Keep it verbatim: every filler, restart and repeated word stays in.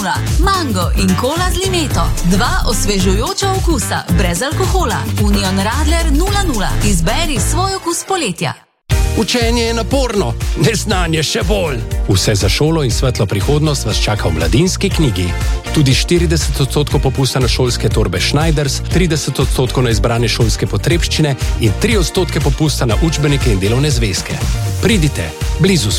nula. Mango in kola z limeto. Dva osvežujoča okusa, brez alkohola. Union Radler nula nula. Izberi svoj okus poletja. Učenje je naporno, neznanje še bolj. Vse za šolo in svetlo prihodnost vas čaka v Mladinski knjigi. Tudi štirideset odstotkov popusta na šolske torbe Schneiders, trideset odstotkov na izbrane šolske potrebščine in tri odstotke popusta na učbenike in delovne zvezke. Pridite, blizu